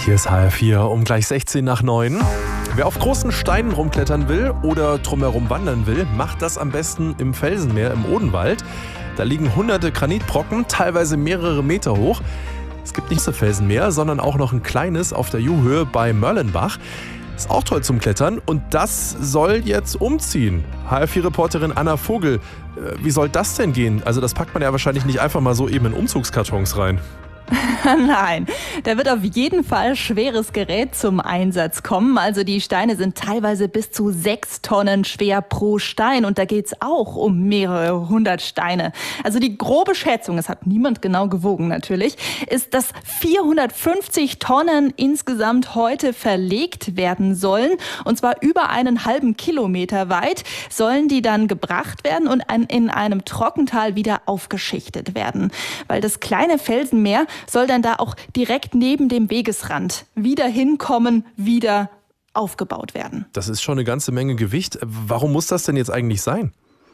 Hier ist HR4 um gleich 16 nach 9. Wer auf großen Steinen rumklettern will oder drumherum wandern will, macht das am besten im Felsenmeer im Odenwald. Da liegen hunderte Granitbrocken, teilweise mehrere Meter hoch. Es gibt nicht so Felsenmeer, sondern auch noch ein kleines auf der Juhöhe bei Mörlenbach. Ist auch toll zum Klettern und das soll jetzt umziehen. HR4-Reporterin Anna Vogel, wie soll das denn gehen? Also das packt man ja wahrscheinlich nicht einfach mal so eben in Umzugskartons rein. Nein, da wird auf jeden Fall schweres Gerät zum Einsatz kommen. Also die Steine sind teilweise bis zu 6 Tonnen schwer pro Stein und da geht's auch um mehrere hundert Steine. Also die grobe Schätzung, es hat niemand genau gewogen natürlich, ist, dass 450 Tonnen insgesamt heute verlegt werden sollen. Und zwar über einen halben Kilometer weit sollen die dann gebracht werden und in einem Trockental wieder aufgeschichtet werden. Weil das kleine Felsenmeer soll dann da auch direkt neben dem Wegesrand wieder hinkommen, wieder aufgebaut werden. Das ist schon eine ganze Menge Gewicht. Warum muss das denn jetzt eigentlich sein?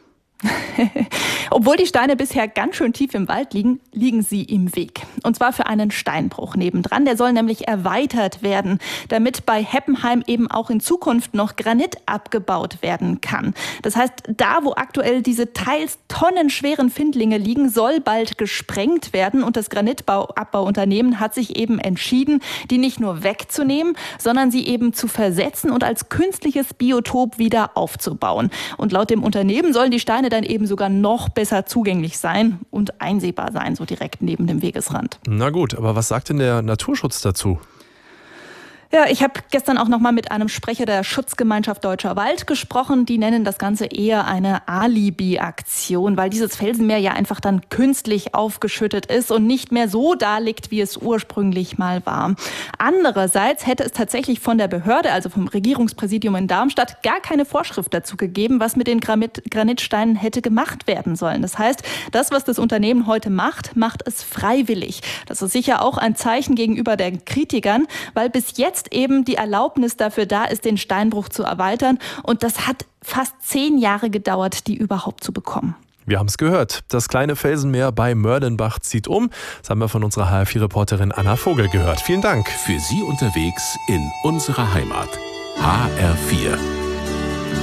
Obwohl die Steine bisher ganz schön tief im Wald liegen, liegen sie im Weg. Und zwar für einen Steinbruch nebendran. Der soll nämlich erweitert werden, damit bei Heppenheim eben auch in Zukunft noch Granit abgebaut werden kann. Das heißt, da wo aktuell diese teils tonnenschweren Findlinge liegen, soll bald gesprengt werden. Und das Granitabbauunternehmen hat sich eben entschieden, die nicht nur wegzunehmen, sondern sie eben zu versetzen und als künstliches Biotop wieder aufzubauen. Und laut dem Unternehmen sollen die Steine dann eben sogar noch besser zugänglich sein und einsehbar sein, so direkt neben dem Wegesrand. Na gut, aber was sagt denn der Naturschutz dazu? Ja, ich habe gestern auch noch mal mit einem Sprecher der Schutzgemeinschaft Deutscher Wald gesprochen. Die nennen das Ganze eher eine Alibi-Aktion, weil dieses Felsenmeer ja einfach dann künstlich aufgeschüttet ist und nicht mehr so da liegt, wie es ursprünglich mal war. Andererseits hätte es tatsächlich von der Behörde, also vom Regierungspräsidium in Darmstadt, gar keine Vorschrift dazu gegeben, was mit den Granitsteinen hätte gemacht werden sollen. Das heißt, das, was das Unternehmen heute macht, macht es freiwillig. Das ist sicher auch ein Zeichen gegenüber den Kritikern, weil bis jetzt eben die Erlaubnis dafür da ist, den Steinbruch zu erweitern. Und das hat fast 10 Jahre gedauert, die überhaupt zu bekommen. Wir haben es gehört. Das kleine Felsenmeer bei Mörlenbach zieht um. Das haben wir von unserer HR4-Reporterin Anna Vogel gehört. Vielen Dank. Für Sie unterwegs in unserer Heimat. HR4.